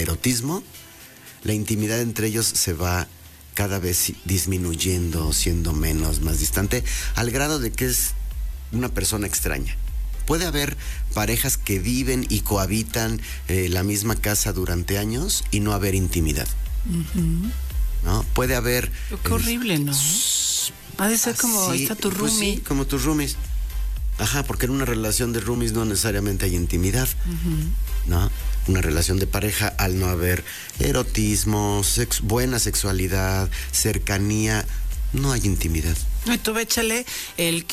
erotismo, la intimidad entre ellos se va cada vez disminuyendo, siendo menos, más distante, al grado de que es una persona extraña. Puede haber parejas que viven y cohabitan la misma casa durante años y no haber intimidad. Uh-huh. ¿No? Puede haber... Qué horrible, ¿no? Ha de ser como, ahí está tu roomie. Pues sí, como tus roomies. Ajá, porque en una relación de roomies no necesariamente hay intimidad, ¿no? Una relación de pareja, al no haber erotismo, buena sexualidad, cercanía, no hay intimidad. Y tú échale el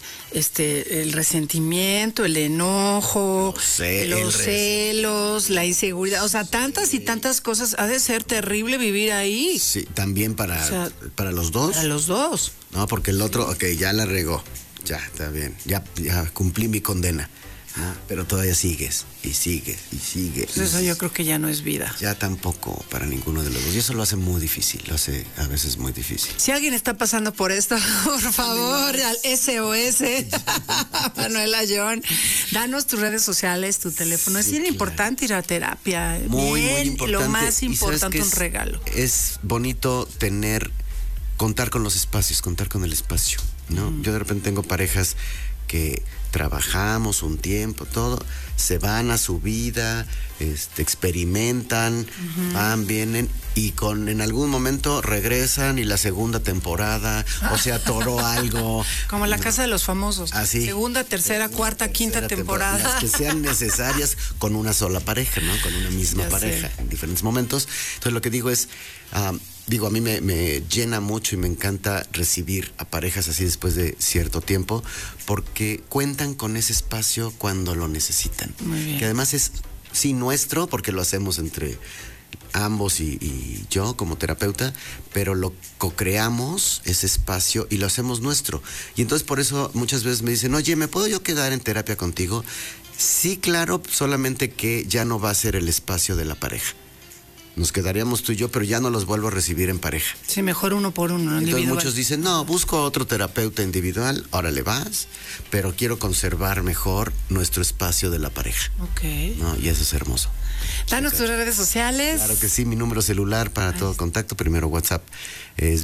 resentimiento, el enojo, los celos, la inseguridad, o sea, tantas y tantas cosas. Ha de ser terrible vivir ahí. Sí, también para los dos. Para los dos. No, porque el otro, ya la regó. Ya, está bien. Ya cumplí mi condena. ¿No? Pero todavía sigues. Pues eso yo creo que ya no es vida. Ya tampoco para ninguno de los dos. Y eso lo hace muy difícil. Lo hace a veces muy difícil. Si alguien está pasando por esto, por favor, al SOS, Manuel Ayllón, danos tus redes sociales, tu teléfono. Es bien importante ir a terapia. Muy importante. Lo más importante, un regalo. Es bonito contar con los espacios, contar con el espacio, ¿no? Yo de repente tengo parejas que trabajamos un tiempo, todo, se van a su vida, experimentan, van, vienen, y en algún momento regresan y la segunda temporada, o se atoró algo. Como la Casa de los Famosos. Así. Segunda, tercera, cuarta, quinta temporada. Las que sean necesarias con una sola pareja, ¿no? Con una misma pareja, en diferentes momentos. Entonces lo que digo es, a mí me llena mucho y me encanta recibir a parejas así después de cierto tiempo, porque cuentan con ese espacio cuando lo necesitan. Muy bien. Que además es, sí, nuestro, porque lo hacemos entre ambos y yo como terapeuta, pero lo co-creamos ese espacio y lo hacemos nuestro. Y entonces por eso muchas veces me dicen, oye, ¿me puedo yo quedar en terapia contigo? Sí, claro, solamente que ya no va a ser el espacio de la pareja. Nos quedaríamos tú y yo, pero ya no los vuelvo a recibir en pareja. Sí, mejor uno por uno, entonces individual. Muchos dicen, no, busco otro terapeuta individual, órale vas, pero quiero conservar mejor nuestro espacio de la pareja. Ok. ¿No? Y eso es hermoso. Danos tus redes sociales. Claro que sí, mi número celular para todo contacto, primero WhatsApp, es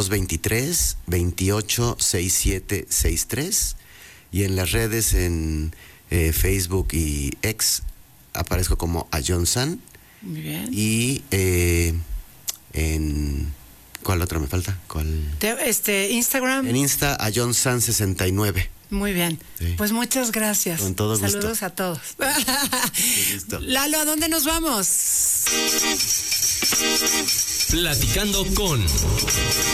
2223-286763, y en las redes, en Facebook y X, aparezco como Ayllón San. Muy bien. Y ¿cuál otra me falta? Instagram. En Insta, AyllónSan69. Muy bien. Sí. Pues muchas gracias. Con todo gusto. Saludos a todos. Listo. Lalo, ¿a dónde nos vamos? Platicando con